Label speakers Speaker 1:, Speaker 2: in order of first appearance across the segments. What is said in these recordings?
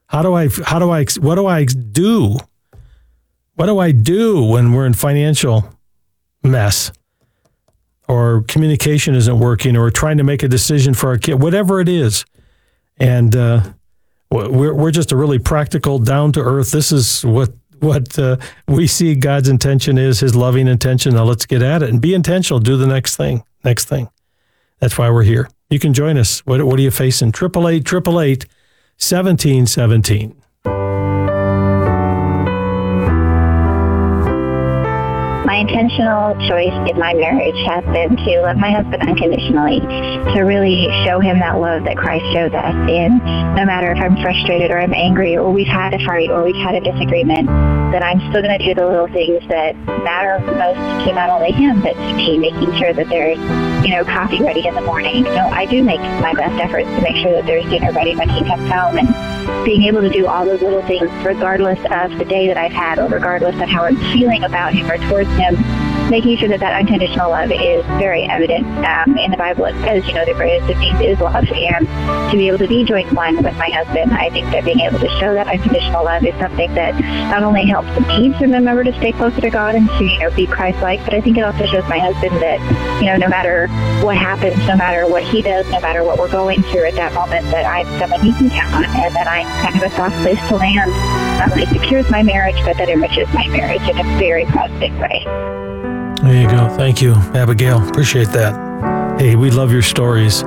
Speaker 1: What do I do? What do I do when we're in financial mess, or communication isn't working, or we're trying to make a decision for our kid, whatever it is? And we're just a really practical, down to earth. This is what we see God's intention is, His loving intention. Now let's get at it and be intentional. Do the next thing. That's why we're here. You can join us. What are you facing? 888-888-1717.
Speaker 2: My intentional choice in my marriage has been to love my husband unconditionally, to really show him that love that Christ shows us. And no matter if I'm frustrated or I'm angry or we've had a fight or we've had a disagreement, that I'm still going to do the little things that matter most to not only him, but to me, making sure that there's, coffee ready in the morning. I do make my best efforts to make sure that there's dinner ready when he comes home, and being able to do all those little things regardless of the day that I've had or regardless of how I'm feeling about him or towards him, making sure that unconditional love is very evident. In the Bible, it says, the greatest of needs is love. And to be able to be joined one with my husband, I think that being able to show that unconditional love is something that not only helps me to remember to stay closer to God and to, be Christ-like, but I think it also shows my husband that, no matter what happens, no matter what he does, no matter what we're going through at that moment, that I'm someone he can count on, and that I'm kind of a soft place to land. Not only secures my marriage, but that enriches my marriage in a very positive way.
Speaker 1: There you go. Thank you, Abigail. Appreciate that. Hey, we love your stories.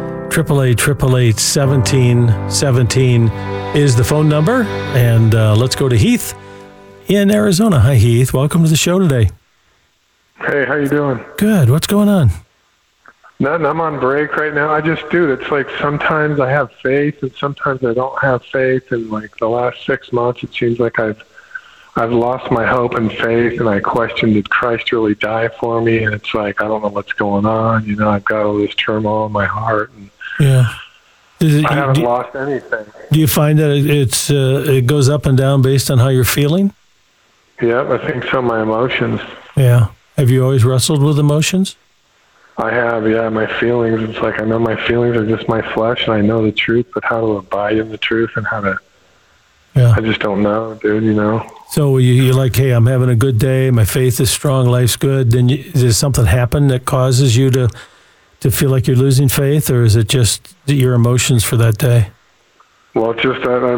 Speaker 1: 888-888-1717 is the phone number. And let's go to Heath in Arizona. Hi, Heath. Welcome to the show today.
Speaker 3: Hey, how you doing?
Speaker 1: Good. What's going on?
Speaker 3: Nothing. I'm on break right now. It's like sometimes I have faith and sometimes I don't have faith. And like the last 6 months, it seems like I've lost my hope and faith, and I question, did Christ really die for me? And it's like, I don't know what's going on. I've got all this turmoil in my heart. And
Speaker 1: yeah.
Speaker 3: I haven't lost anything.
Speaker 1: Do you find that it goes up and down based on how you're feeling?
Speaker 3: Yeah, I think so, my emotions.
Speaker 1: Yeah. Have you always wrestled with emotions?
Speaker 3: I have, yeah, my feelings. It's like I know my feelings are just my flesh, and I know the truth, but how to abide in the truth and how to... Yeah. I just don't know, dude,
Speaker 1: So you're like, hey, I'm having a good day, my faith is strong, life's good. Then does something happen that causes you to feel like you're losing faith, or is it just your emotions for that day?
Speaker 3: Well, it's just that,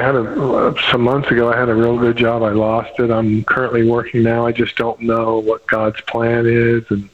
Speaker 3: some months ago, I had a real good job. I lost it. I'm currently working now. I just don't know what God's plan is, and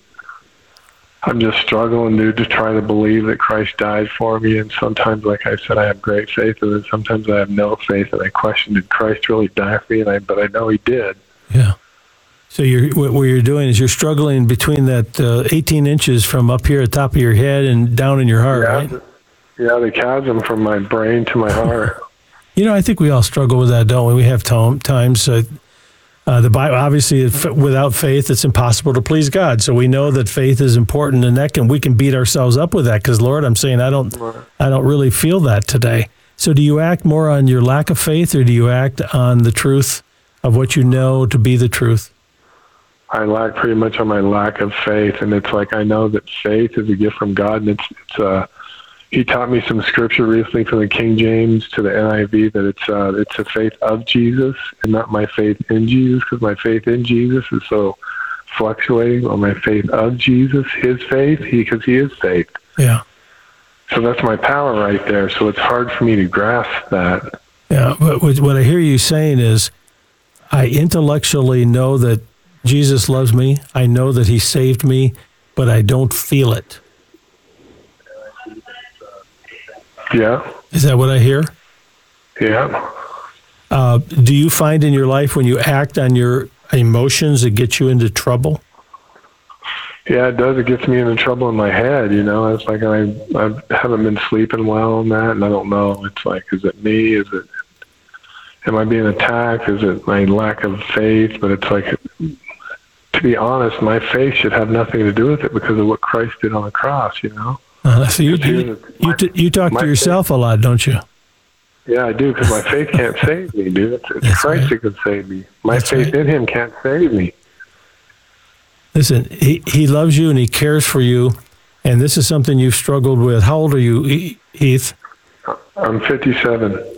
Speaker 3: I'm just struggling, dude, to try to believe that Christ died for me. And sometimes, like I said, I have great faith, and then sometimes I have no faith, and I question, did Christ really die for me? But I know He did.
Speaker 1: Yeah. So what you're doing is you're struggling between that 18 inches from up here at the top of your head and down in your heart, right?
Speaker 3: Yeah, the chasm from my brain to my heart.
Speaker 1: I think we all struggle with that, don't we? We have times... the Bible, obviously, without faith, it's impossible to please God. So we know that faith is important, and we can beat ourselves up with that. Because Lord, I'm saying I don't really feel that today. So do you act more on your lack of faith, or do you act on the truth of what you know to be the truth?
Speaker 3: I lack pretty much on my lack of faith, and it's like I know that faith is a gift from God, and it's He taught me some scripture recently from the King James to the NIV that it's a faith of Jesus and not my faith in Jesus, because my faith in Jesus is so fluctuating. Or my faith of Jesus, His faith, because He is faith.
Speaker 1: Yeah.
Speaker 3: So that's my power right there. So it's hard for me to grasp that.
Speaker 1: Yeah, but what I hear you saying is, I intellectually know that Jesus loves me. I know that He saved me, but I don't feel it.
Speaker 3: Yeah.
Speaker 1: Is that what I hear?
Speaker 3: Yeah.
Speaker 1: Do you find in your life when you act on your emotions, it gets you into trouble?
Speaker 3: Yeah, it does. It gets me into trouble in my head, It's like I haven't been sleeping well on that, and I don't know. It's like, is it me? Am I being attacked? Is it my lack of faith? But it's like, to be honest, my faith should have nothing to do with it because of what Christ did on the cross,
Speaker 1: So you talk to yourself a lot, don't you?
Speaker 3: Yeah, I do, because my faith can't save me, dude. It's Christ that can save me. My faith in Him can't save me.
Speaker 1: Listen, he loves you and He cares for you, and this is something you've struggled with. How old are you, Heath?
Speaker 3: I'm 57.